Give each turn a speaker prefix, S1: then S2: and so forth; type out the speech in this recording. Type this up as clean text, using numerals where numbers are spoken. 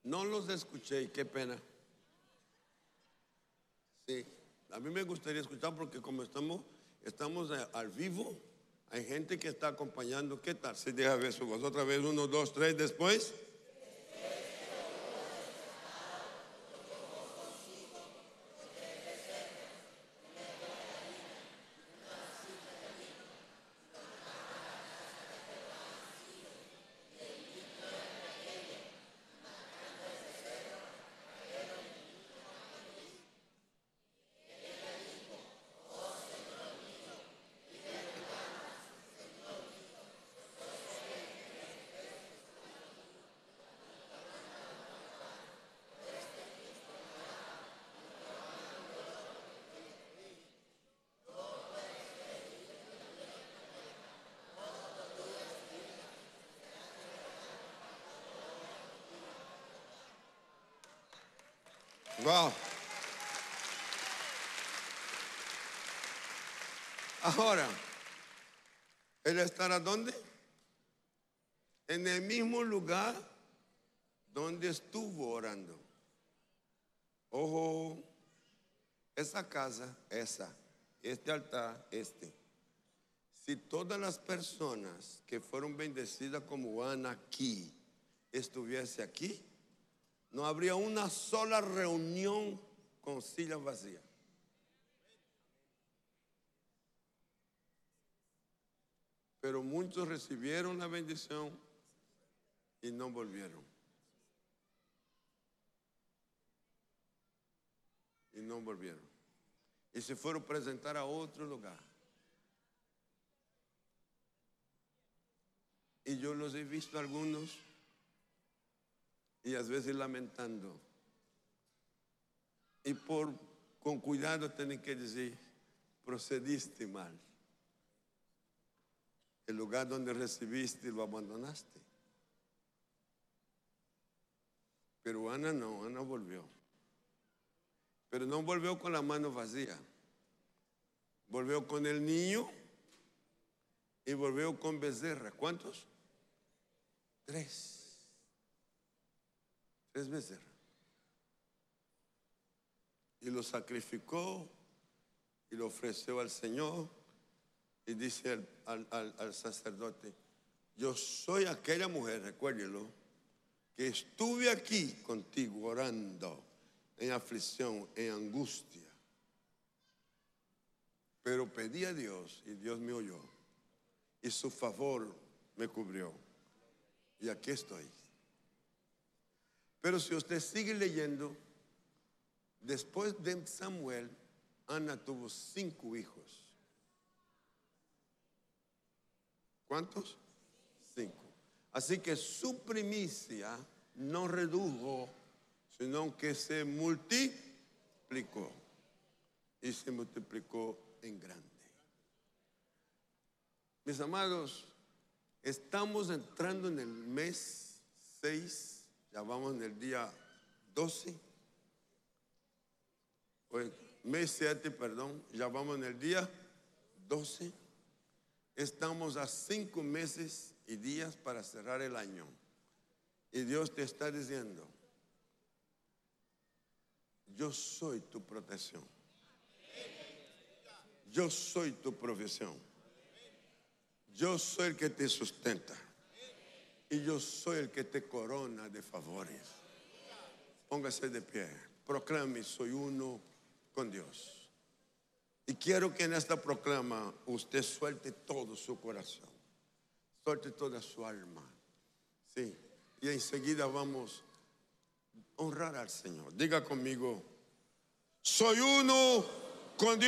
S1: No los escuché y qué pena. Sí, a mí me gustaría escuchar porque como estamos al vivo, hay gente que está acompañando. ¿Qué tal? Si deja ver su voz otra vez, 1, 2, 3, después. Wow. Ahora, ¿él estará dónde? En el mismo lugar donde estuvo orando. Ojo, esa casa, este altar, Si todas las personas que fueron bendecidas como Ana aquí estuviese aquí, no habría una sola reunión con sillas vacías. Pero muchos recibieron la bendición y no volvieron. Y no volvieron. Y se fueron a presentar a otro lugar. Y yo los he visto algunos y a veces lamentando. Y con cuidado tienen que decir, procediste mal. El lugar donde recibiste lo abandonaste. Pero Ana no, Ana volvió. Pero no volvió con la mano vacía. Volvió con el niño y volvió con becerra. ¿Cuántos? 3. 3 becerras. Y lo sacrificó y lo ofreció al Señor. Y dice al sacerdote, yo soy aquella mujer, recuérdelo, que estuve aquí contigo orando en aflicción, en angustia. Pero pedí a Dios y Dios me oyó. Y su favor me cubrió. Y aquí estoy. Pero si usted sigue leyendo, después de Samuel, Ana tuvo 5 hijos. ¿Cuántos? 5. Así que su primicia no redujo, sino que se multiplicó. Y se multiplicó en grande. Mis amados, estamos entrando en el mes 6, ya vamos en el día 12. Mes 7, perdón, ya vamos en el día 12. Estamos a 5 meses y días para cerrar el año. Y Dios te está diciendo, yo soy tu protección. Yo soy tu provisión. Yo soy el que te sustenta. Y yo soy el que te corona de favores. Póngase de pie. Proclame, soy uno con Dios. Y quiero que en esta proclama usted suelte todo su corazón. Suelte toda su alma. Sí. Y enseguida vamos a honrar al Señor. Diga conmigo, soy uno con Dios.